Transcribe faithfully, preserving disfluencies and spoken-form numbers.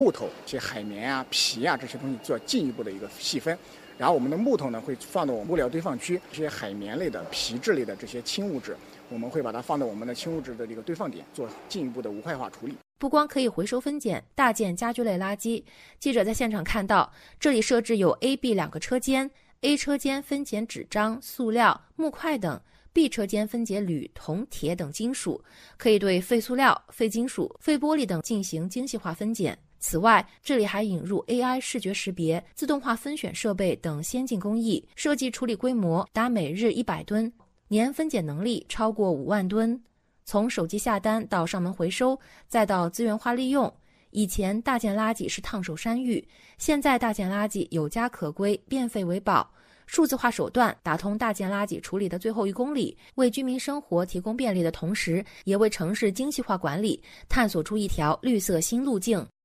木头、一些海绵啊、皮啊这些东西做进一步的一个细分。然后我们的木头呢会放到我们物料堆放区，这些海绵类的、皮质类的这些轻物质，我们会把它放到我们的轻物质的这个堆放点，做进一步的无害化处理。 不光可以回收分拣大件家居类垃圾，记者在现场看到，这里设置有 A、B 两个车间 ，A 车间分拣纸张、塑料、木块等。B 车间分解铝、铜、铁等金属，可以对废塑料、废金属、废玻璃等进行精细化分拣。此外，这里还引入 A I 视觉识别、自动化分选设备等先进工艺，设计处理规模达每日一百吨，年分拣能力超过五万吨。从手机下单到上门回收，再到资源化利用，以前大件垃圾是烫手山芋，现在大件垃圾有家可归，变废为宝。数字化手段打通大件垃圾处理的最后一公里，为居民生活提供便利的同时，也为城市精细化管理探索出一条绿色新路径。